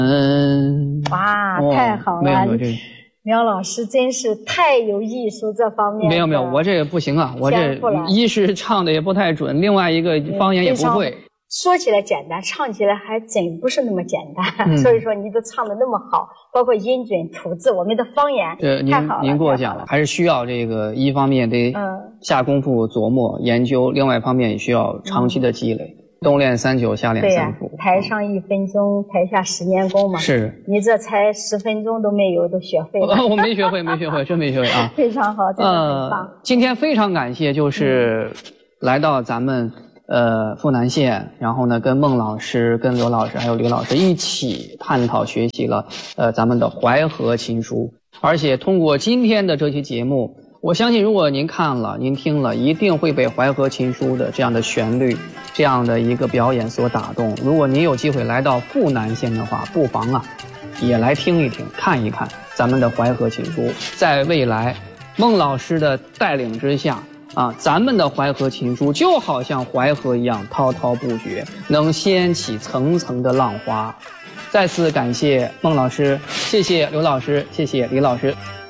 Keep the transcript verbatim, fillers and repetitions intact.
嗯， 哇， 哦、 太好了！ 没有没有这个。 苗老师真是太有艺术这方面。 没有没有，我这个不行啊，我这一是唱的也不太准，另外一个方言也不会。 说起来简单，唱起来还真不是那么简单。嗯、所以说你都唱的那么好，包括音准、吐字，我们的方言呃， 太好了。 您您给我讲了，还是需要这个一方面得下功夫琢磨研究，另外一方面也需要长期的积累。嗯冬练三九，夏练三伏。 对呀、啊，台上一分钟，台下十年功嘛。 是。 你这才十分钟都没有，都学会了。 我没学会，没学会，真没学会啊。 非常好，真的很棒。 呃，今天非常感谢，就是来到咱们呃富南县，然后呢跟孟老师、跟刘老师还有李老师一起探讨学习了呃咱们的淮河琴书，而且通过今天的这期节目。我相信，如果您看了、您听了，一定会被淮河琴书的这样的旋律、这样的一个表演所打动。如果您有机会来到富南县的话，不妨啊，也来听一听、看一看咱们的淮河琴书。在未来，孟老师的带领之下，啊，咱们的淮河琴书就好像淮河一样滔滔不绝，能掀起层层的浪花。再次感谢孟老师，谢谢刘老师，谢谢李老师。